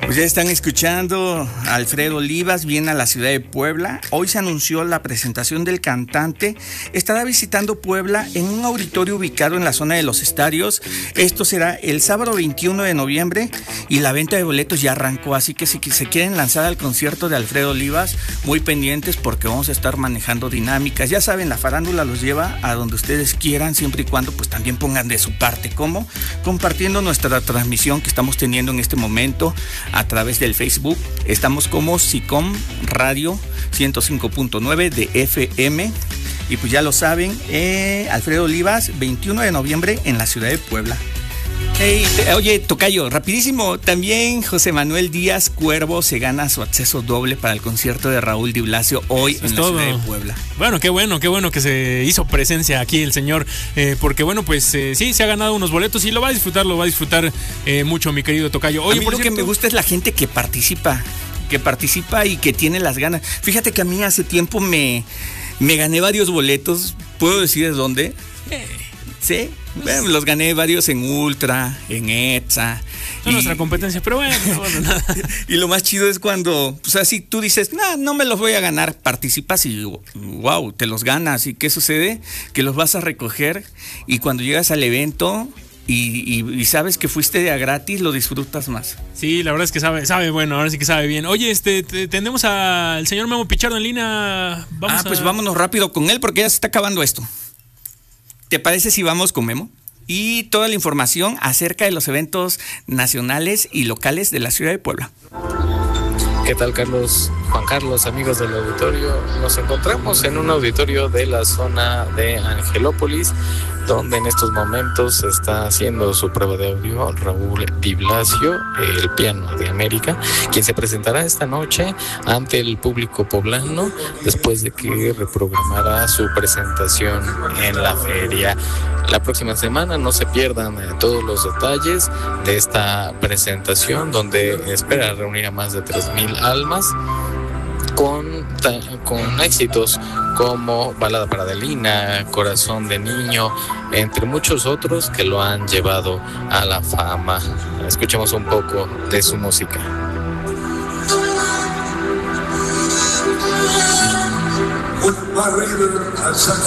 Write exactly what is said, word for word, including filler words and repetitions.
Pues ya están escuchando a Alfredo Olivas, viene a la ciudad de Puebla. Hoy se anunció la presentación del cantante. Estará visitando Puebla en un auditorio ubicado en la zona de los estadios. Esto será el sábado veintiuno de noviembre y la venta de boletos ya arrancó. Así que si se quieren lanzar al concierto de Alfredo Olivas, muy pendientes porque vamos a estar manejando dinámicas. Ya saben, la farándula los lleva a donde ustedes quieran, siempre y cuando pues también pongan de su parte. ¿Cómo? Compartiendo nuestra transmisión que estamos teniendo en este momento a través del Facebook. Estamos como SICOM Radio ciento cinco punto nueve de F M. Y pues ya lo saben, eh, Alfredo Olivas, veintiuno de noviembre en la ciudad de Puebla. Hey, te, oye, tocayo, rapidísimo, también José Manuel Díaz Cuervo se gana su acceso doble para el concierto de Raúl Di Blasio hoy Eso en la todo. ciudad de Puebla. Bueno, qué bueno, qué bueno que se hizo presencia aquí el señor, eh, porque bueno, pues eh, sí, se ha ganado unos boletos y lo va a disfrutar, lo va a disfrutar eh, mucho, mi querido tocayo. Oye, a mí por lo cierto, que me gusta es la gente que participa, que participa y que tiene las ganas. Fíjate que a mí hace tiempo me, me gané varios boletos, ¿puedo decir de dónde? Eh. Sí, bueno, los gané varios en Ultra, en ETSA. No es nuestra competencia, pero bueno, no, bueno nada. Y lo más chido es cuando, pues así tú dices, no, no me los voy a ganar, participas y wow, te los ganas. ¿Y qué sucede? Que los vas a recoger y cuando llegas al evento y, y, y sabes que fuiste de a gratis, lo disfrutas más. Sí, la verdad es que sabe, sabe bueno, ahora sí que sabe bien. Oye, este, tenemos al señor Memo Pichardo en línea. Vamos ah, a... pues vámonos rápido con él porque ya se está acabando esto. ¿Te parece si vamos con Memo? Y toda la información acerca de los eventos nacionales y locales de la ciudad de Puebla. ¿Qué tal, Carlos? Juan Carlos, amigos del auditorio, nos encontramos en un auditorio de la zona de Angelópolis, donde en estos momentos se está haciendo su prueba de audio Raúl Di Blasio, el piano de América, quien se presentará esta noche ante el público poblano después de que reprogramará su presentación en la feria. La próxima semana no se pierdan todos los detalles de esta presentación, donde espera reunir a más de tres mil almas con, con éxitos como Balada para Adelina, Corazón de Niño, entre muchos otros que lo han llevado a la fama. Escuchemos un poco de su música. With my river and some